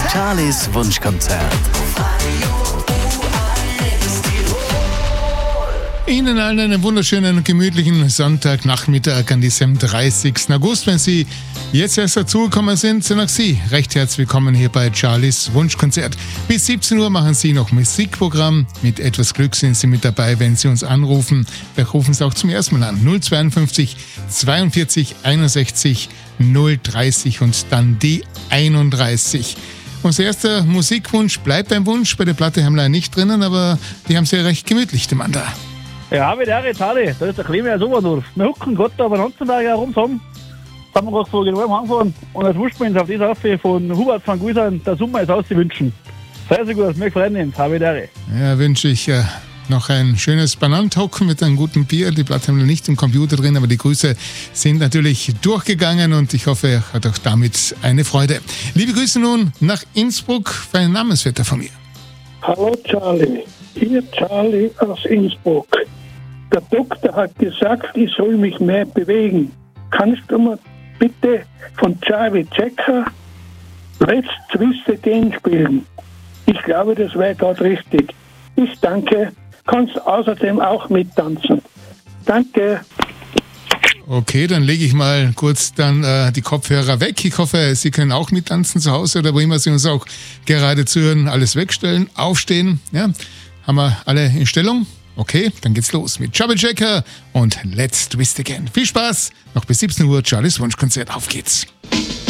Charlies Wunschkonzert. Ihnen allen einen wunderschönen und gemütlichen Sonntagnachmittag an diesem 30. August. Wenn Sie jetzt erst dazugekommen sind, sind auch Sie recht herzlich willkommen hier bei Charlies Wunschkonzert. Bis 17 Uhr machen Sie noch Musikprogramm. Mit etwas Glück sind Sie mit dabei, wenn Sie uns anrufen. Wir rufen es auch zum ersten Mal an. 052 42 61 030 und dann die 31. Unser erster Musikwunsch bleibt ein Wunsch. Bei der Platte haben wir leider nicht drinnen, aber die haben Sie ja recht gemütlich, die Mann da. Ja, wie der Charlie, da ist der Klima aus Oberdorf. Wir hucken gerade da bei Nanzenberg herum zusammen. Da haben wir gerade so genau angefahren. Und jetzt wünschen wir uns auf diese Affe von Hubert van Guisan, der Sommer ist auszuwünschen. Sehr, sehr gut, wir freuen uns. Habe der. Ja, wünsche ich noch ein schönes Bananenhocken mit einem guten Bier. Die Platte haben wir nicht im Computer drin, aber die Grüße sind natürlich durchgegangen und ich hoffe, er hat auch damit eine Freude. Liebe Grüße nun nach Innsbruck für einen Namensvetter von mir. Hallo Charlie, hier Charlie aus Innsbruck. Der Doktor hat gesagt, ich soll mich mehr bewegen. Kannst du mir bitte von Charlie Checker Let's Twist Again spielen? Ich glaube, das wäre gerade richtig. Ich danke. Kannst außerdem auch mittanzen. Danke. Okay, dann lege ich mal kurz dann die Kopfhörer weg. Ich hoffe, Sie können auch mittanzen zu Hause oder wo immer Sie uns auch gerade zuhören. Alles wegstellen, aufstehen. Ja, haben wir alle in Stellung? Okay, dann geht's los mit Chubby Checker und Let's Twist Again. Viel Spaß, noch bis 17 Uhr, Charlies Wunschkonzert. Auf geht's.